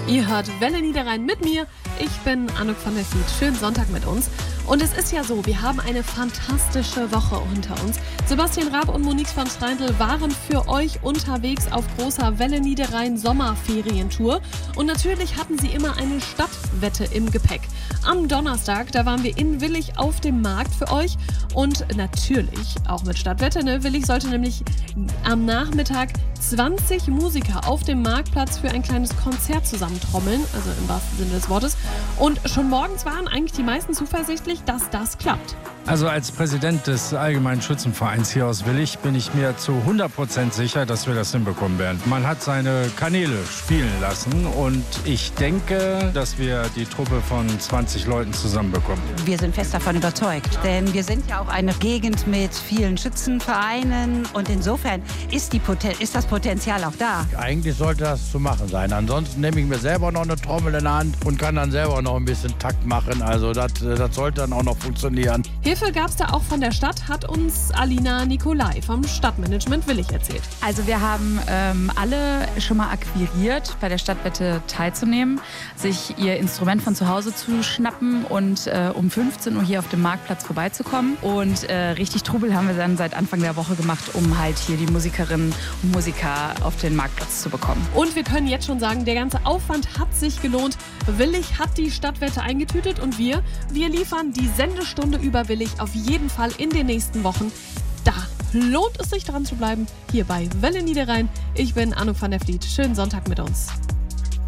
Ihr hört Welle Niederrhein mit mir. Ich bin Anouk van der Vliet. Schönen Sonntag mit uns. Und es ist ja so, wir haben eine fantastische Woche hinter uns. Sebastian Raab und Monique van Streindl waren für euch unterwegs auf großer Welle Niederrhein Sommerferientour. Und natürlich hatten sie immer eine Stadtwette im Gepäck. Am Donnerstag, da waren wir in Willich auf dem Markt für euch. Und natürlich auch mit Stadtwette, ne? Willich sollte nämlich am Nachmittag 20 Musiker auf dem Marktplatz für ein kleines Konzert zusammentrommeln, also im wahrsten Sinne des Wortes. Und schon morgens waren eigentlich die meisten zuversichtlich, dass das klappt. Also als Präsident des Allgemeinen Schützenvereins hier aus Willich bin ich mir zu 100% sicher, dass wir das hinbekommen werden. Man hat seine Kanäle spielen lassen und ich denke, dass wir die Truppe von 20 Leuten zusammenbekommen. Wir sind fest davon überzeugt, denn wir sind ja auch eine Gegend mit vielen Schützenvereinen und insofern ist das Potenzial auch da. Eigentlich sollte das zu machen sein. Ansonsten nehme ich mir selber noch eine Trommel in der Hand und kann dann selber noch ein bisschen Takt machen. Also das sollte dann auch noch funktionieren. Hilfe gab es da auch von der Stadt, hat uns Alina Nikolai vom Stadtmanagement Willich erzählt. Also wir haben alle schon mal akquiriert, bei der Stadtwette teilzunehmen, sich ihr Instrument von zu Hause zu schnappen und um 15 Uhr hier auf dem Marktplatz vorbeizukommen. Und richtig Trubel haben wir dann seit Anfang der Woche gemacht, um halt hier die Musikerinnen und Musiker auf den Marktplatz zu bekommen. Und wir können jetzt schon sagen, der ganze Aufwand hat sich gelohnt. Willich hat die Stadtwette eingetütet und wir liefern die Sendestunde über Willich auf jeden Fall in den nächsten Wochen. Da lohnt es sich dran zu bleiben, hier bei Welle Niederrhein. Ich bin Anouk van der Vliet. Schönen Sonntag mit uns.